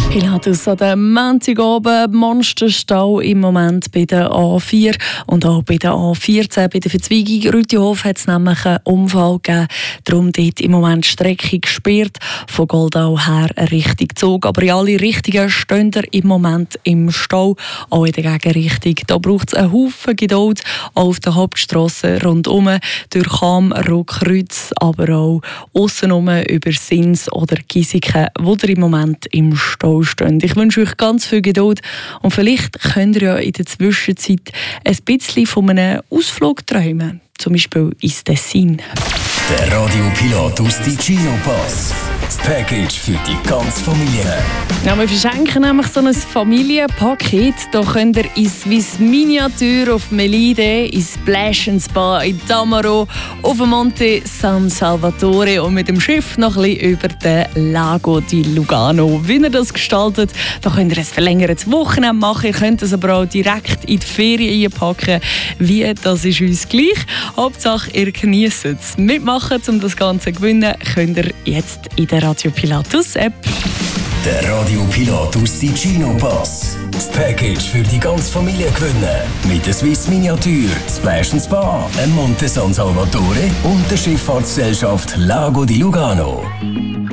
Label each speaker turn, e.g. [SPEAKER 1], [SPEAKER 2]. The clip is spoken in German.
[SPEAKER 1] Pilatus an dem Montagabend, Monsterstau im Moment bei der A4 und auch bei der A14. Bei der Verzweigung Rütihof hat es nämlich einen Unfall gegeben. Darum dort im Moment Strecke gesperrt, von Goldau her Richtung Zug. Aber in alle Richtungen stehen wir im Moment im Stau, auch in der Gegenrichtung. Da braucht es einen Haufen Geduld auf der Hauptstrasse rundum, durch Cham, Rotkreuz, aber auch aussenrum über Sins oder Giesiken, wo ihr im Moment im Stau stehen. Ich wünsche euch ganz viel Geduld und vielleicht könnt ihr ja in der Zwischenzeit ein bisschen von einem Ausflug träumen, zum Beispiel ins Tessin.
[SPEAKER 2] Der Radio Pilatus Ticino Pass. Das Package für die ganze Familie.
[SPEAKER 1] Ja, wir verschenken nämlich so ein Familienpaket. Da könnt ihr in Swiss Miniatur auf Melide, in Splash & Spa in Tamaro, auf dem Monte San Salvatore und mit dem Schiff noch ein bisschen über den Lago di Lugano. Wie ihr das gestaltet, da könnt ihr ein verlängertes Wochenende machen. Ihr könnt es aber auch direkt in die Ferien einpacken. Wie, das ist uns gleich. Hauptsache, ihr genießt es. Mitmachen, um das Ganze zu gewinnen, könnt ihr jetzt in der Radio Pilatus App.
[SPEAKER 2] Der Radio Pilatus Ticino Pass. Das Package für die ganze Familie gewinnen. Mit der Swiss Miniatur, Splash & Spa, Monte San Salvatore und der Schifffahrtsgesellschaft Lago di Lugano.